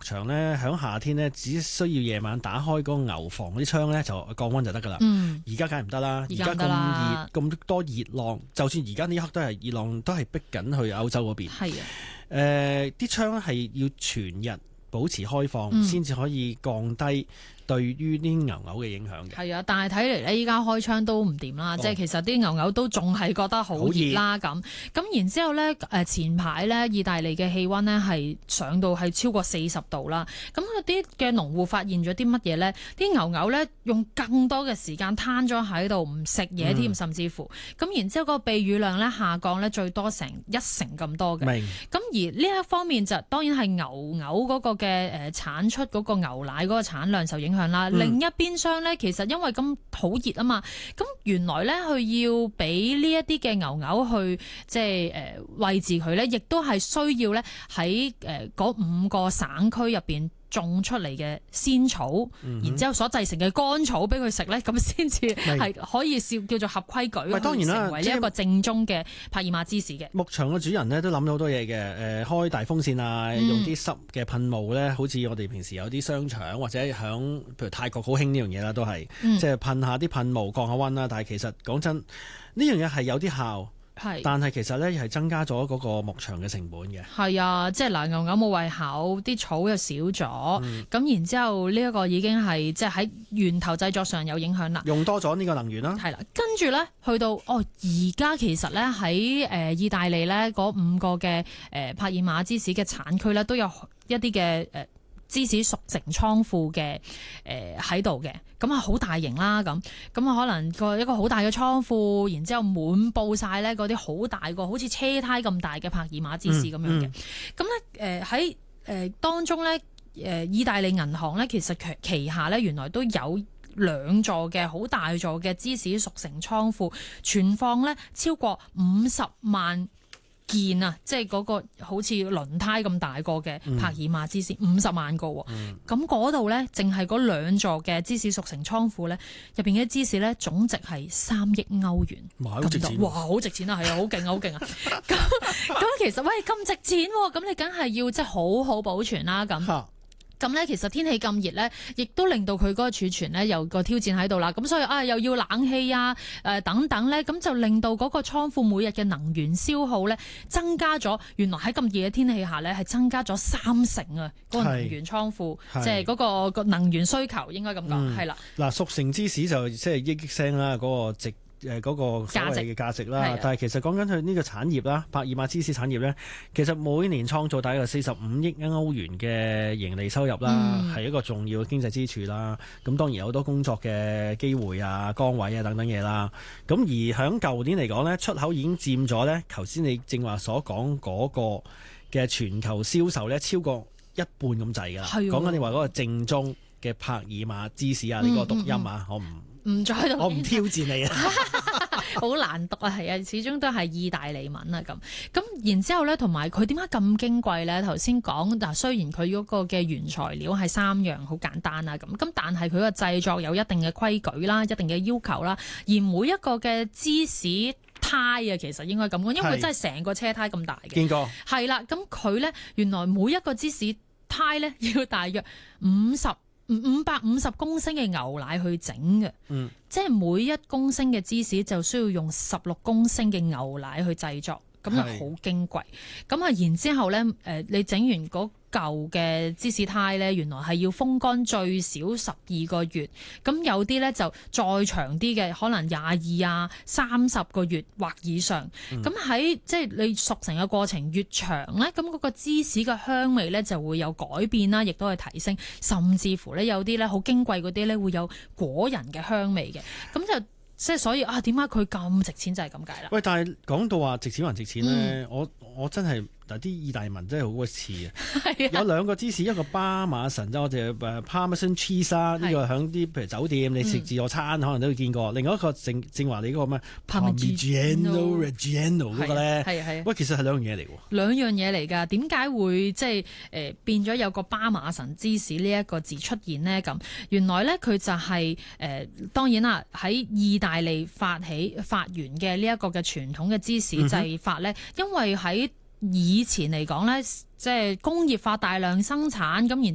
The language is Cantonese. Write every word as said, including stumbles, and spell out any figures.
場咧，響夏天咧，只需要夜晚打開嗰個牛房嗰啲窗咧，就降溫就得噶啦。 嗯， 而家梗係唔得啦，而家咁熱咁多熱浪，就算而家呢一刻都係熱浪，都係逼緊去歐洲嗰邊。 係啊， 誒、呃，啲窗係要全日保持開放，先至、嗯、可以降低對於啲牛牛嘅影響嘅。 係啊，但係睇嚟咧，依家開窗都唔掂啦，哦、即係其實啲牛牛都仲係覺得好熱啦咁。咁然之後咧，誒前排咧，意大利嘅氣温咧係上到係超過四十度啦。咁嗰啲嘅農戶發現咗啲乜嘢咧？啲牛牛咧用更多嘅時間攤咗喺度，唔食嘢添，嗯、甚至乎咁然之後個備乳量咧下降咧最多成一成咁多嘅。明。咁而呢一方面就當然係牛牛嗰個嘅誒產出嗰個牛奶嗰個產量受影響。啦，嗯、另一邊廂咧，其實因為咁好熱啊嘛，咁原來咧佢要俾呢一啲嘅牛牛去即係誒餵飼佢咧，亦都係需要咧喺誒嗰五個省區入邊種出嚟嘅鮮草，嗯、哼然之後所製成嘅乾草俾佢食咧，咁先至係可以叫叫做合規矩，喂當然成為呢一個正宗嘅帕爾馬芝士嘅。牧場嘅主人咧都諗咗好多嘢嘅，誒、呃、開大風扇啊，嗯、用啲濕嘅噴霧咧，好似我哋平時有啲商場或者響譬如泰國好興呢樣嘢啦，都係、嗯、即係噴下啲噴霧降下溫啦。但係其實講真，呢樣嘢係有啲效。係，但係其實咧係增加咗嗰個牧場嘅成本嘅。係啊，即係嗱，牛牛冇胃口，啲草又少咗，咁、嗯、然之後呢一個已經係即係喺源頭製作上有影響啦，用多咗呢個能源啦。係啦，跟住咧去到哦，而家其實咧喺誒意大利咧嗰五個嘅誒帕爾馬芝士嘅產區咧都有一啲嘅誒芝士熟成倉庫嘅誒喺度嘅，咁啊好大型啦，咁咁啊可能個一個好大嘅倉庫，然之後滿佈晒咧嗰啲好大個，好似車胎咁大嘅帕爾馬芝士咁樣嘅，咁咧誒喺誒當中咧誒意大利銀行咧其實旗旗下咧原來都有兩座嘅好大座嘅芝士熟成倉庫，存放咧超過五十萬件啊，即係嗰個好似輪胎咁大個嘅帕爾馬芝士，五十萬個，咁嗰度咧，淨係嗰兩座嘅芝士熟成倉庫咧，入邊嘅芝士咧總值係三億歐元，好值錢，哇，好值錢啊，係啊，好勁啊，好勁啊！咁咁其實喂咁值錢，咁你梗係要即係好好保存啦，咁。咁咧，其實天氣咁熱咧，亦都令到佢嗰個儲存咧有個挑戰喺度啦。咁所以啊，又要冷氣啊，誒、呃、等等咧，咁就令到嗰個倉庫每日嘅能源消耗咧增加咗。原來喺咁熱嘅天氣下咧，係增加咗三成啊！嗰、嗰個能源倉庫，即係嗰個能源需求應該咁講，係啦、嗯。嗱，熟成芝士就即係億億聲啦，嗰、嗰個值。誒嗰個所謂嘅價值啦，值但係其實講緊佢呢個產業啦，帕爾馬芝士產業咧，其實每年創造大概四十五億歐元嘅盈利收入啦，係、嗯、一個重要嘅經濟支柱啦。咁當然有好多工作嘅機會啊、崗位啊等等嘢啦。咁而響舊年嚟講咧，出口已經佔咗咧，頭先你正話所講嗰個嘅全球銷售咧，超過一半咁滯㗎啦。講緊你話嗰個正宗嘅帕爾馬芝士啊，你嗰個讀音啊，我唔。唔再讀，我唔挑戰你啊！好難讀啊，係啊，始終都係意大利文啊，咁咁然之後咧，同埋佢點解咁矜貴咧？頭先講嗱，雖然佢嗰個嘅原材料係三樣好簡單啊，咁咁但係佢個製作有一定嘅規矩啦，一定嘅要求啦，而每一個嘅芝士胎啊，其實應該咁講，因為佢真係成個車胎咁大嘅。見過係啦，咁佢咧原來每一個芝士胎咧要大約五十。五百五十公升嘅牛奶去整嘅，嗯，即係每一公升嘅芝士就需要用十六公升嘅牛奶去製作，咁啊好矜貴。咁啊，然之後咧，誒，你整完嗰舊嘅芝士胎咧，原來係要風乾最少十二個月，咁有啲咧就再長啲嘅，可能廿二啊、三十個月或以上。咁喺、嗯、即係你熟成嘅過程越長咧，咁嗰個芝士嘅香味咧就會有改變啦，亦都係提升，甚至乎咧有啲咧好矜貴嗰啲咧會有果仁嘅香味嘅，咁就。即係所以啊，點解佢咁值錢就係咁解啦。喂，但係講到話值錢還值錢咧、嗯，我我真係嗱啲意大利文真係好鬼似啊！有兩個芝士，一個巴馬神，即係我哋誒 Parmesan cheese 啦，呢個響啲譬如酒店你食自助餐、嗯、可能都會見過。另外一個正正話你嗰個咩 Parmigiano Reggiano 嗰個咧，係係。喂，其實係兩樣嘢嚟喎。兩樣嘢嚟㗎，點解會即係誒變咗有個巴馬神芝士呢一個字出現呢？咁原來咧佢就係、是、誒、呃、當然啦，喺意大利發起發源嘅呢一個嘅傳統嘅芝士製法咧，嗯、因為喺以前嚟講咧，即係工業化大量生產，咁然